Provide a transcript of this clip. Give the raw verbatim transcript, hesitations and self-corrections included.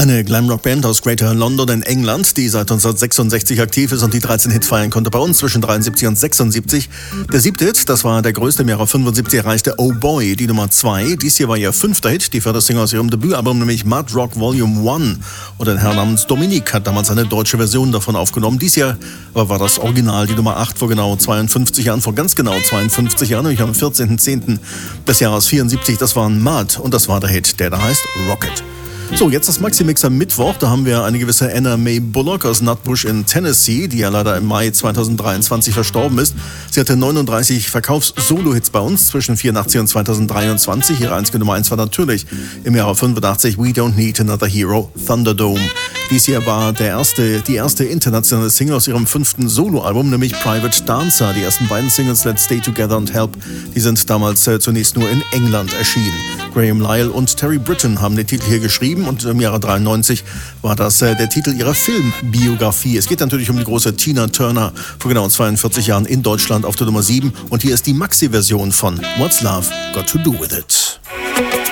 Eine Glamrock-Band aus Greater London in England, die seit neunzehnhundertsechsundsechzig aktiv ist und die dreizehn Hits feiern konnte bei uns zwischen dreiundsiebzig und sechsundsiebzig. Der siebte Hit, das war der größte, im Jahre fünfundsiebzig erreichte Oh Boy, die Nummer zwei. Dies hier war ihr fünfter Hit, die vierte Single aus ihrem Debütalbum, nämlich Mud Rock Volume eins. Und ein Herr namens Dominik hat damals eine deutsche Version davon aufgenommen. Dies Jahr war das Original, die Nummer acht, vor genau zweiundfünfzig Jahren, vor ganz genau zweiundfünfzig Jahren, nämlich am vierzehnten zehnten des Jahres vierundsiebzig. Das war ein Mud und das war der Hit, der da heißt Rocket. So, jetzt das Maxi-Mix am Mittwoch. Da haben wir eine gewisse Anna Mae Bullock aus Nutbush in Tennessee, die ja leider im Mai zweitausenddreiundzwanzig verstorben ist. Sie hatte neununddreißig Verkaufs-Solo-Hits bei uns zwischen vierundachtzig und zweitausenddreiundzwanzig. Ihre einzige Nummer eins war natürlich im Jahre fünfundachtzig We Don't Need Another Hero, Thunderdome. Dies hier war der erste, die erste internationale Single aus ihrem fünften Soloalbum, nämlich Private Dancer. Die ersten beiden Singles, Let's Stay Together und Help, die sind damals äh, zunächst nur in England erschienen. Graham Lyle und Terry Britten haben den Titel hier geschrieben und im Jahre dreiundneunzig war das äh, der Titel ihrer Filmbiografie. Es geht natürlich um die große Tina Turner, vor genau zweiundvierzig Jahren in Deutschland auf der Nummer sieben. Und hier ist die Maxi-Version von What's Love Got to Do With It.